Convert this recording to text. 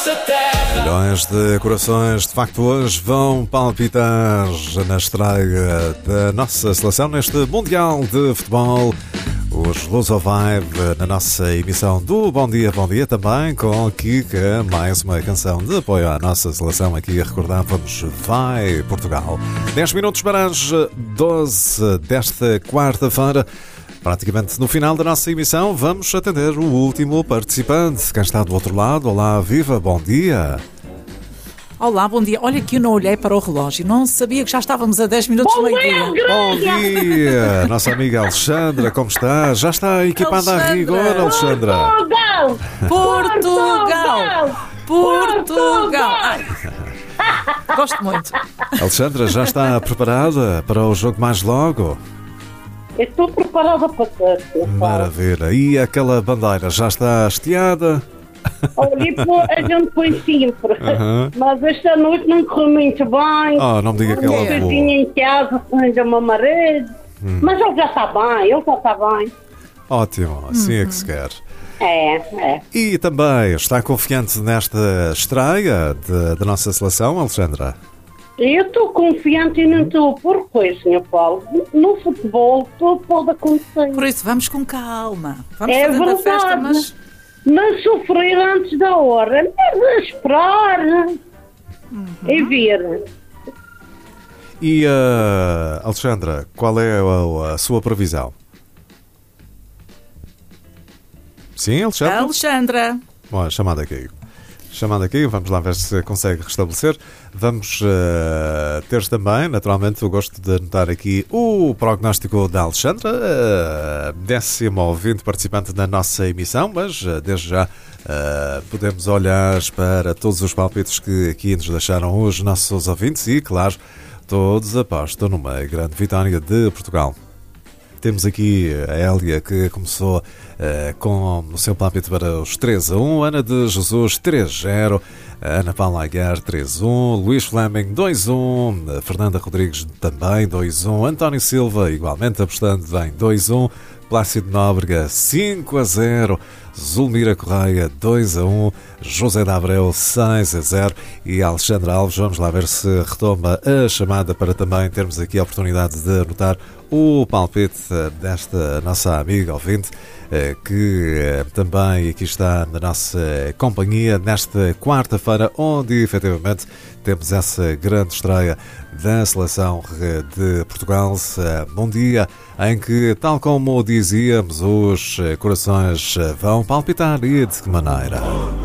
Milhões de corações, de facto, hoje vão palpitar na estreia da nossa seleção neste Mundial de Futebol. Os Luso Vibe na nossa emissão do Bom Dia também, com Kika, mais uma canção de apoio à nossa seleção. Aqui recordávamos Vai Portugal. 10 minutos para as 12 desta quarta-feira. Praticamente no final da nossa emissão, vamos atender o último participante. Quem está do outro lado? Olá, viva, bom dia. Olá, bom dia. Olha que eu não olhei para o relógio. Não sabia que já estávamos a 10 minutos do meio-dia. Bom dia. Nossa amiga Alexandra, como está? Já está equipada a rigor, Alexandra? Portugal! Ai. Gosto muito. Alexandra, já está preparada para o jogo mais logo? Eu estou preparada para tudo. Maravilha. E aquela bandeira já está hasteada? Olha, a gente põe sempre. Mas esta noite não correu muito bem. Oh, não me diga que ela levou. Eu tinha em casa, ainda uma marido. Mas ele já está bem, Ótimo, assim é que se quer. É. E também está confiante nesta estreia da nossa seleção, Alexandra? Eu estou confiante e não estou por coisa, Sr. Paulo. No futebol tudo pode acontecer. Por isso, vamos com calma. Vamos É fazendo verdade. a festa, mas... Não sofrer antes da hora. Mas esperar. E ver. E, Alexandra, qual é a sua previsão? Sim, Alexandra? Alexandra. Bom, a chamada aqui, vamos lá ver se consegue restabelecer. Vamos ter também, naturalmente, o gosto de anotar aqui o prognóstico da Alexandra, 10º ouvinte participante da nossa emissão, mas desde já podemos olhar para todos os palpites que aqui nos deixaram os nossos ouvintes e, claro, todos apostam numa grande vitória de Portugal. Temos aqui a Hélia, que começou com o seu palpite para os 3-1, Ana de Jesus 3-0, Ana Paula Aguiar 3-1, Luís Fleming 2-1, Fernanda Rodrigues também 2-1, António Silva igualmente apostando em 2-1, Plácido Nóbrega 5-0, Zulmira Correia 2-1, José de Abreu 6-0 e Alexandre Alves. Vamos lá ver se retoma a chamada para também termos aqui a oportunidade de anotar o palpite desta nossa amiga ouvinte, que também aqui está na nossa companhia nesta quarta-feira, onde efetivamente temos essa grande estreia da seleção de Portugal. Bom dia, em que, tal como dizíamos, os corações vão palpitar. E de que maneira?